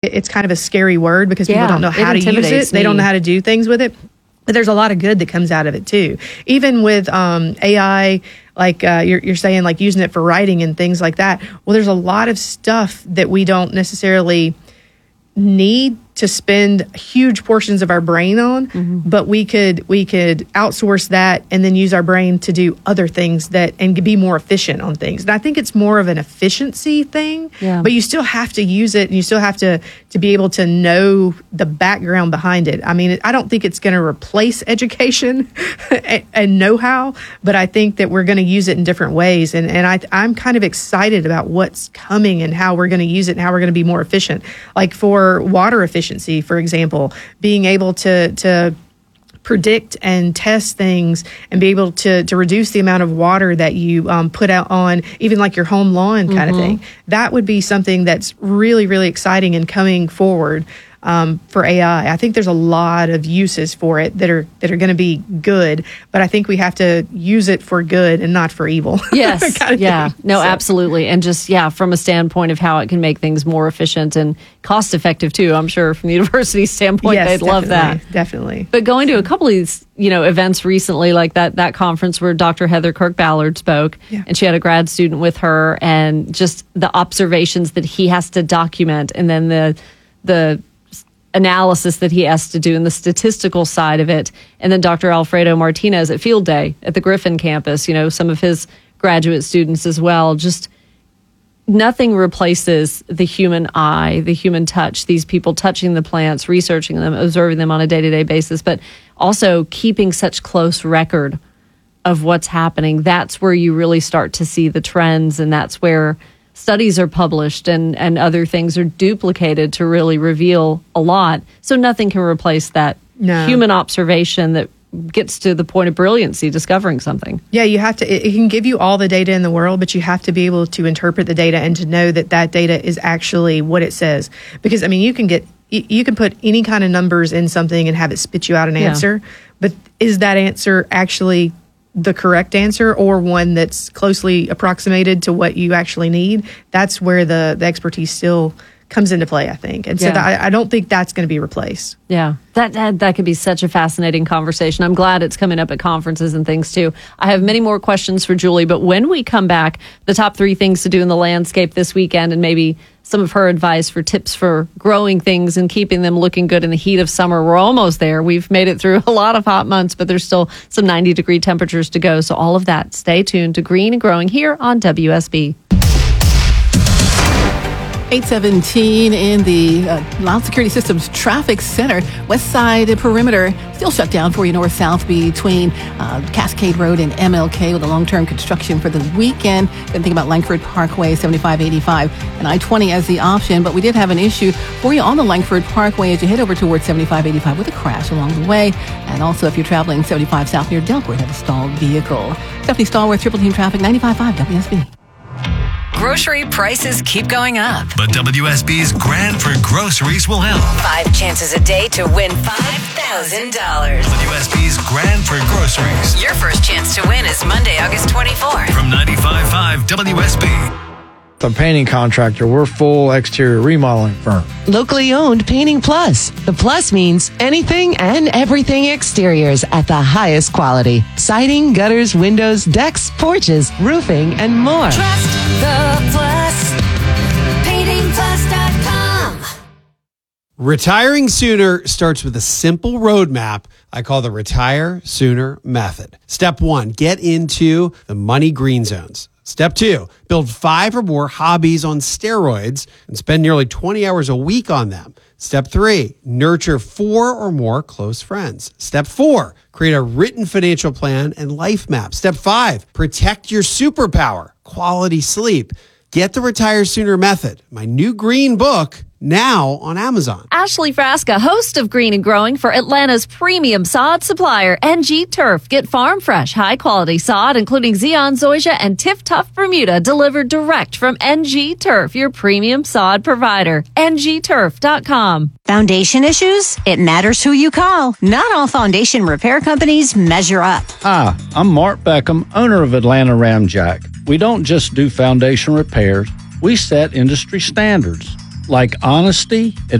it's kind of a scary word because people don't know how to use it. They don't know how to do things with it. But there's a lot of good that comes out of it too. Even with AI, like you're saying, like using it for writing and things like that. Well, there's a lot of stuff that we don't necessarily need to spend huge portions of our brain on, but we could outsource that and then use our brain to do other things and be more efficient on things. And I think it's more of an efficiency thing, but you still have to use it and you still have to be able to know the background behind it. I mean, I don't think it's going to replace education and know-how, but I think that we're going to use it in different ways. And I'm kind of excited about what's coming and how we're going to use it and how we're going to be more efficient. Like for water efficiency, for example, being able to predict and test things and be able to reduce the amount of water that you put out on even like your home lawn kind of thing. That would be something that's really, really exciting and coming forward for AI. I think there's a lot of uses for it that are going to be good, but I think we have to use it for good and not for evil. Yes. Absolutely. And just, from a standpoint of how it can make things more efficient and cost effective too. I'm sure from the university standpoint, they'd love that. Definitely. But going to a couple of these, events recently, like that conference where Dr. Heather Kirk Ballard spoke, and she had a grad student with her, and just the observations that he has to document, and then the analysis that he has to do and the statistical side of it. And then Dr. Alfredo Martinez at Field Day at the Griffin campus, some of his graduate students as well. Just nothing replaces the human eye, the human touch, these people touching the plants, researching them, observing them on a day-to-day basis, but also keeping such close record of what's happening. That's where you really start to see the trends, and that's where studies are published and other things are duplicated to really reveal a lot. So nothing can replace that human observation that gets to the point of brilliancy, discovering something. Yeah, you have to, it can give you all the data in the world, but you have to be able to interpret the data and to know that data is actually what it says. Because, I mean, you can put any kind of numbers in something and have it spit you out an answer, but is that answer actually the correct answer or one that's closely approximated to what you actually need? That's where the expertise still comes into play, I think. And so I don't think that's going to be replaced. Yeah, that could be such a fascinating conversation. I'm glad it's coming up at conferences and things too. I have many more questions for Julie, but when we come back, the top 3 things to do in the landscape this weekend, and maybe some of her advice for tips for growing things and keeping them looking good in the heat of summer. We're almost there. We've made it through a lot of hot months, but there's still some 90-degree temperatures to go. So all of that, stay tuned to Green and Growing here on WSB. 817 in the Loud Security Systems Traffic Center. West Side Perimeter still shut down for you north-south between Cascade Road and MLK with a long-term construction for the weekend. Then think about Langford Parkway, 7585, and I-20 as the option. But we did have an issue for you on the Langford Parkway as you head over towards 7585 with a crash along the way. And also if you're traveling 75 south near Delport, have a stalled vehicle. Stephanie Stallworth, Triple Team Traffic, 95.5 WSB. Grocery prices keep going up. But WSB's Grand for Groceries will help. 5 chances a day to win $5,000. WSB's Grand for Groceries. Your first chance to win is Monday, August 24th. From 95.5 WSB. The painting contractor. We're full exterior remodeling firm. Locally owned Painting Plus. The plus means anything and everything exteriors at the highest quality. Siding, gutters, windows, decks, porches, roofing, and more. Trust the Plus. PaintingPlus.com. Retiring sooner starts with a simple roadmap I call the Retire Sooner Method. Step 1, get into the money green zones. Step 2, build 5 or more hobbies on steroids and spend nearly 20 hours a week on them. Step 3, nurture 4 or more close friends. Step 4, create a written financial plan and life map. Step 5, protect your superpower, quality sleep. Get the Retire Sooner Method, my new green book, now on Amazon. Ashley Frasca, host of Green and Growing for Atlanta's premium sod supplier, NG Turf. Get farm fresh, high quality sod, including Zeon, Zoysia, and Tiff Tough Bermuda, delivered direct from NG Turf, your premium sod provider. NGTurf.com. Foundation issues? It matters who you call. Not all foundation repair companies measure up. Hi, I'm Mark Beckham, owner of Atlanta Ramjack. We don't just do foundation repairs, we set industry standards like honesty,